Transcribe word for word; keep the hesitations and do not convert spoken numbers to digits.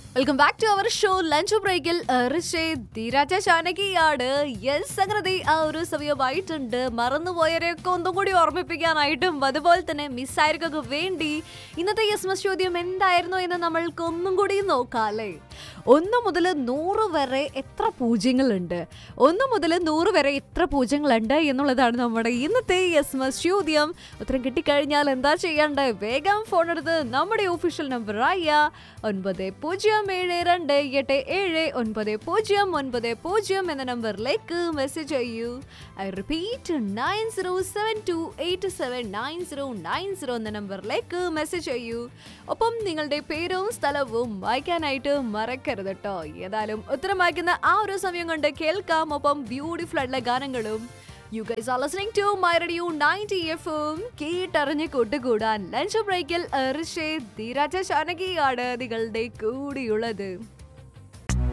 Welcome back to our show lunch ബ്രേക്കിൽ ധീരാജ ചാനകിയാണ്. Yes, അങ്ങനെ ആ ഒരു സമയമായിട്ടുണ്ട്. മറന്നുപോയവരെയൊക്കെ ഒന്നും കൂടി ഓർമ്മിപ്പിക്കാനായിട്ടും അതുപോലെ തന്നെ മിസ്സായവർക്കൊക്കെ വേണ്ടി ഇന്നത്തെ യെസ് ചോദ്യം എന്തായിരുന്നു എന്ന് നമ്മൾക്ക് ഒന്നും കൂടി നോക്കാം അല്ലേ. ഒന്ന് മുതൽ നൂറ് വരെ എത്ര പൂജ്യങ്ങളുണ്ട്? ഒന്ന് മുതൽ നൂറ് വരെ എത്ര പൂജ്യങ്ങളുണ്ട് എന്നുള്ളതാണ് നമ്മുടെ ഇന്നത്തെ യെസ് ചോദ്യം. ഉത്തരം കിട്ടിക്കഴിഞ്ഞാൽ എന്താ ചെയ്യേണ്ടത്? വേഗം ഫോൺ എടുത്ത് നമ്മുടെ ഒഫീഷ്യൽ നമ്പറായ ഒൻപത് പൂജ്യം ഏഴ് രണ്ട് എട്ട് ഏഴ് ഒൻപത് പൂജ്യം ഒൻപത് പൂജ്യം എന്ന നമ്പറിലേക്ക് മെസ്സേജ് ചെയ്യൂ. I repeat nine zero seven to eight seven nine zero nine zero എന്ന നമ്പറിലേക്ക് മെസ്സേജ് ചെയ്യൂ. ഒപ്പം നിങ്ങളുടെ പേരും സ്ഥലവും വായിക്കാനായിട്ട് മറക്കരുത് കേട്ടോ. ഏതായാലും ഉത്തരം വായിക്കുന്ന ആ ഒരു സമയം കൊണ്ട് കേൾക്കാം. ഒപ്പം ബ്യൂട്ടിഫുൾ ആയിട്ടുള്ള ഗാനങ്ങളും. You guys are listening to My Radio ninety F M. കേട്ടറിഞ്ഞ് കൂട്ടുകൂടാൻ ലഞ്ച് ബ്രേക്കിൽ ധീരാജ ചാനകിയാണ് നിങ്ങളുടെ കൂടിയുള്ളത്.